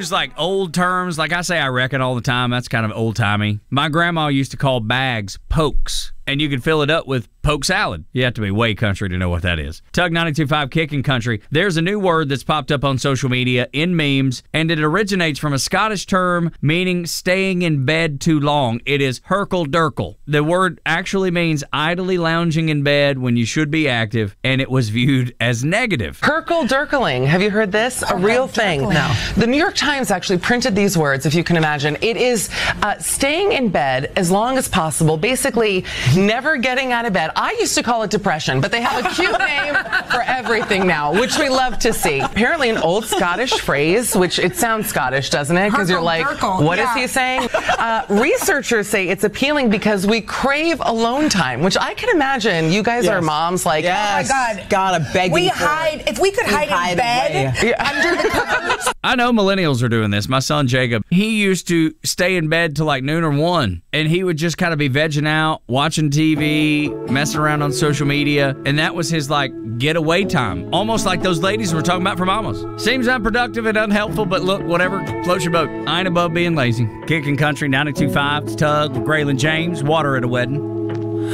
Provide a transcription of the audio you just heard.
use like old terms. Like I say I reckon all the time. That's kind of old-timey. My grandma used to call bags pokes, and you could fill it up with poke salad. You have to be way country to know what that is. Tug 92.5 Kicking Country. There's a new word that's popped up on social media in memes, and it originates from a Scottish term meaning staying in bed too long. It is herkle-durkle. The word actually means idly lounging in bed when you should be active, and it was viewed as negative. Herkle-durkling. Have you heard this? A real thing. No. The New York Times actually printed these words, if you can imagine. It is staying in bed as long as possible, basically never getting out of bed. I used to call it depression, but they have a cute name for everything now, which we love to see. Apparently an old Scottish phrase, which it sounds Scottish, doesn't it? Because you're like, what is he saying? Researchers say it's appealing because we crave alone time, which I can imagine you guys are moms like, oh my God. Gotta beg we hide. If we could hide in bed under the covers. I know millennials are doing this. My son Jacob, he used to stay in bed till like noon or 1, and he would just kind of be vegging out, watching TV, messing around on social media, and that was his like getaway time. Almost like those ladies we're talking about from Mama's. Seems unproductive and unhelpful, but look, whatever floats your boat. I ain't above being lazy. Kicking Country 92.5, Tug with Graylin James, Water at a Wedding.